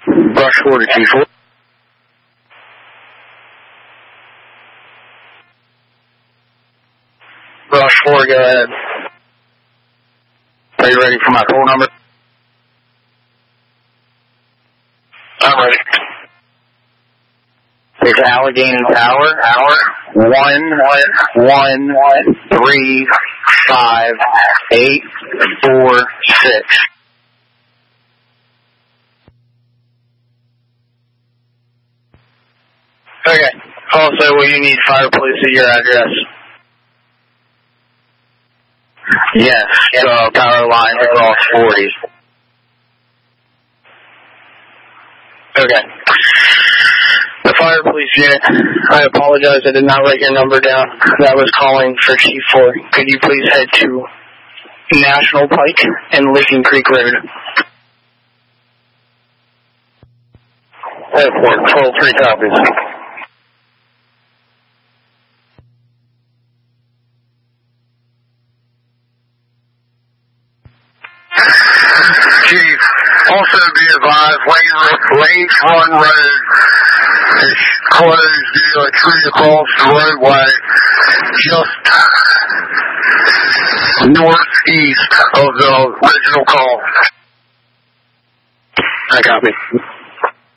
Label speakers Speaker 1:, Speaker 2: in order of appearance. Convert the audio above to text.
Speaker 1: Brush 42-4. Brush 4, go ahead. Are you ready for my call number? I'm ready. It's Allegheny Tower, 1135846. Okay. Also, will you need fire police at your address? Yes. Power lines across 40. Okay. The fire police unit, I apologize, I did not write your number down. That was calling for Chief 4. Could you please head to National Pike and Licking Creek Road? Airport, 12-3 copies. Chief, also be advised, Lane Run Road is closed due to a tree across the roadway just northeast of the original call. I copy.